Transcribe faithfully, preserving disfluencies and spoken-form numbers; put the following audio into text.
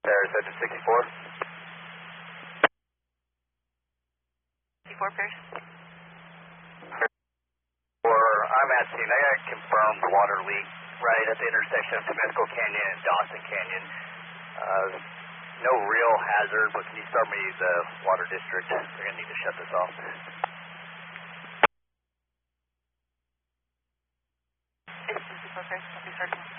Paris, engine sixty-four. sixty-four, Paris. Or I'm at scene. I got confirmed water leak right at the intersection of Temesco Canyon and Dawson Canyon. Uh, no real hazard, but can you start me the water district? They're going to need to shut this off. It's sixty-four, Paris. I'll be starting.